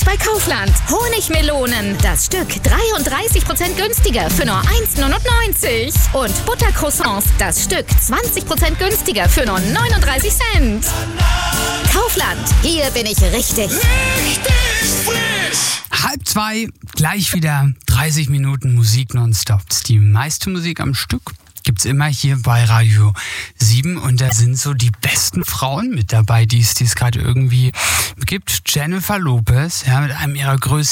bei Kaufland. Honigmelonen, das Stück 33% günstiger für nur 1,99 €. Und Buttercroissants, das Stück 20% günstiger für nur 39 Cent. Kaufland, hier bin ich richtig. Richtig frisch! 1:30, gleich wieder 30 Minuten Musik nonstop. Die meiste Musik am Stück gibt's immer hier bei Radio 7 und da sind so die besten Frauen mit dabei, die es gerade irgendwie gibt. Jennifer Lopez, ja, mit einem ihrer größten